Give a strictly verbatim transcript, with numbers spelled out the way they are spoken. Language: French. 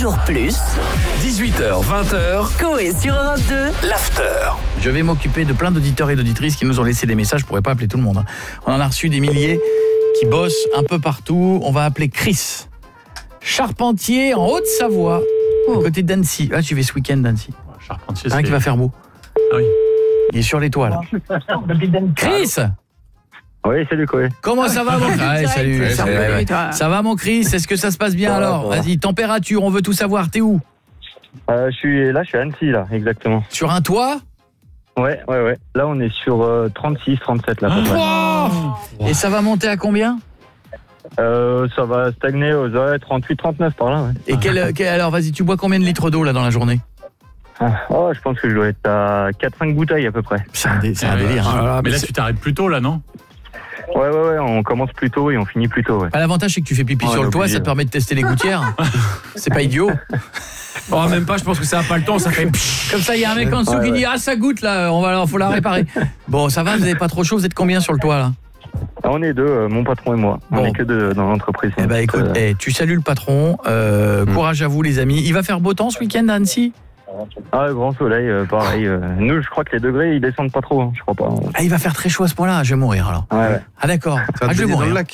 toujours plus. dix-huit heures, vingt heures, Coé sur Europe deux. l'after. Je vais m'occuper de plein d'auditeurs et d'auditrices qui nous ont laissé des messages. Je pourrais pas appeler tout le monde. hein. On en a reçu des milliers qui bossent un peu partout. On va appeler Chris, charpentier en Haute-Savoie, à côté d'Annecy. Ah, tu vas ce week-end d'Annecy. Charpentier, Hein, c'est... qui va faire beau. Ah oui. Il est sur les toits là. Chris, Oui, salut Coé. comment ça va mon Chris? Ouais, salut. Ouais, ça, salut, va, ouais. toi. Ça va mon Chris? Est-ce que ça se passe bien Ça va, alors? ça va. Vas-y, température, on veut tout savoir. T'es où? Euh, je suis là, je suis à Annecy là, exactement. Sur un toit? Ouais, ouais, ouais. Là, on est sur euh, trente-six, trente-sept là. à peu près. Wow. Et ça va monter à combien? Euh, ça va stagner aux ouais, trente-huit, trente-neuf par là. Ouais. Et quel, quel- alors vas-y, tu bois combien de litres d'eau là dans la journée? Ah, oh, je pense que je dois être à quatre cinq bouteilles à peu près. C'est un, dé- c'est un Ah ouais. délire. hein. Ah là, mais là, C'est- tu t'arrêtes plus tôt, là, non? Ouais, ouais, ouais. On commence plus tôt et on finit plus tôt. Ouais. Bah, l'avantage c'est que tu fais pipi Ouais, sur le toit, obligé, ça te ouais. permet de tester les gouttières. C'est pas idiot. Oh, même pas, je pense que ça a pas le temps, ça fait Comme ça, il y a un mec en dessous Ouais, qui ouais. dit ah ça goûte là, on va, faut la réparer. Bon, ça va, vous avez pas trop chaud, vous êtes combien sur le toit là? Ah, on est deux, euh, mon patron et moi. Bon. On est que deux dans l'entreprise. Eh ben écoute, Euh, eh, tu salues le patron, euh, Mm. courage à vous les amis. Il va faire beau temps ce week-end à Annecy? Ah, grand soleil, euh, pareil. euh, nous, je crois que les degrés, ils descendent pas trop. Hein, je crois pas. Ah, il va faire très chaud à ce point-là, je vais mourir alors. Ouais, ouais. Ah d'accord. Ça va Ah, te je vais baigner dans le mourir. lac.